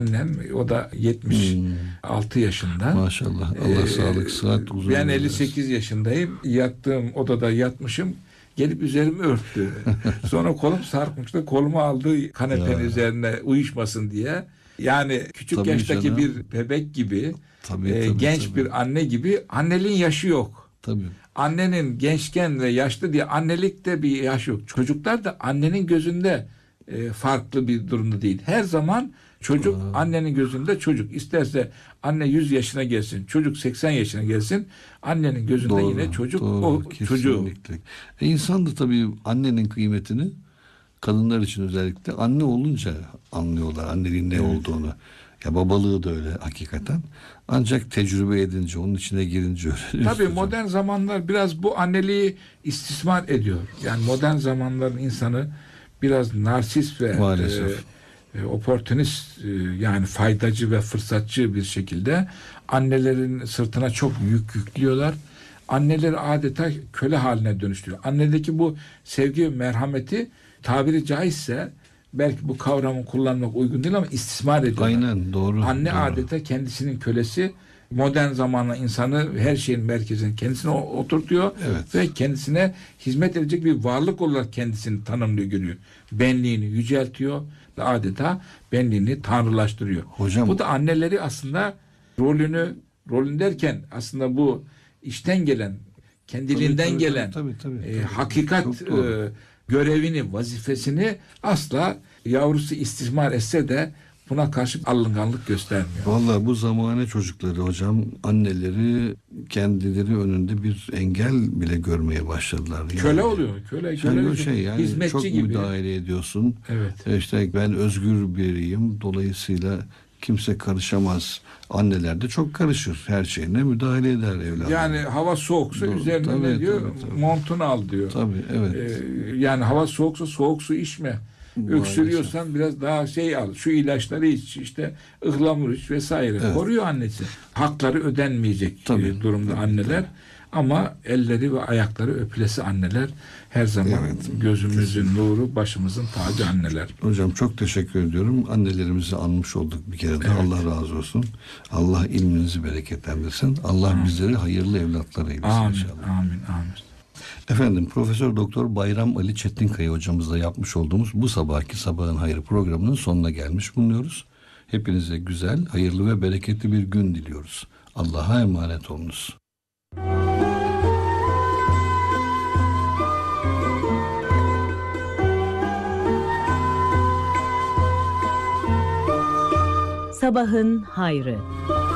Annem, o da 76 yaşında. Maşallah. Allah sağlık, sıhhat, uzun Ben ömür 58 versin. yaşındayım. Yattığım odada yatmışım. Gelip üzerimi örttü. Sonra kolum sarkmıştı. Kolumu aldı kanepenin Ya. üzerine uyuşmasın diye. Yani küçük Tabii yaştaki canım. bir bebek gibi, Tabii, genç tabii. bir anne gibi, anneliğin yaşı yok. Tabii. Annenin gençken ve yaşlı diye annelikte bir yaş yok. Çocuklar da annenin gözünde farklı bir durumda değil. Her zaman çocuk annenin gözünde çocuk. İsterse anne 100 yaşına gelsin, çocuk 80 yaşına gelsin, annenin gözünde Doğru, yine çocuk doğru, o çocuğu. kesinlikle. İnsan da tabii annenin kıymetini, kadınlar için özellikle anne olunca anlıyorlar anneliğin ne olduğunu. Ya babalığı da öyle hakikaten. Ancak tecrübe edince, onun içine girince öğreniyoruz. Tabii modern zamanlar biraz bu anneliği istismar ediyor. Yani modern zamanların insanı biraz narsist ve Maalesef. oportunist, yani faydacı ve fırsatçı bir şekilde annelerin sırtına çok yük yüklüyorlar. Anneleri adeta köle haline dönüştürüyor. Annedeki bu sevgi, merhameti, tabiri caizse, belki bu kavramı kullanmak uygun değil ama istismar ediyorlar. Aynen, doğru. Anne doğru. adeta kendisinin kölesi. Modern zamanla insanı her şeyin merkezine kendisine oturtuyor Evet. ve kendisine hizmet edecek bir varlık olarak kendisini tanımlıyor, görüyor. Benliğini yüceltiyor ve adeta benliğini tanrılaştırıyor. Hocam, Bu da anneleri aslında rolün derken aslında bu içten gelen, kendiliğinden tabii, gelen tabii. hakikat Çok doğru. görevini, vazifesini asla yavrusu istismar etse de buna karşı alınganlık göstermiyor. Vallahi bu zamane çocukları hocam, anneleri kendileri önünde bir engel bile görmeye başladılar. Yani. Köle oluyor. Köle Yani hizmetçi çok gibi. müdahale ediyorsun. Evet. İşte ben özgür biriyim. Dolayısıyla kimse karışamaz. Anneler de çok karışır. Her şeyine müdahale eder evladım. Yani hava soğuksa üzerine tabii, ne diyor? tabii. Montunu al diyor. Tabii, evet. Yani hava soğuksa soğuk su içme. Öksürüyorsan biraz daha al. Şu ilaçları iç, işte ıhlamur iç vesaire. Evet. Koruyor annesi. Hakları ödenmeyecek durumda tabii, anneler. Ama elleri ve ayakları öpülesi anneler her zaman gözümüzün nuru, başımızın tacı anneler. Hocam çok teşekkür ediyorum. Annelerimizi anmış olduk bir kere de. Allah razı olsun. Allah ilminizi bereketlendirsin. Allah bizleri hayırlı evlatlar eylesin inşallah. Amin. Efendim, Profesör Doktor Bayram Ali Çetinkaya hocamızla yapmış olduğumuz bu sabahki Sabahın Hayrı programının sonuna gelmiş bulunuyoruz. Hepinize güzel, hayırlı ve bereketli bir gün diliyoruz. Allah'a emanet olunuz. Sabahın Hayrı.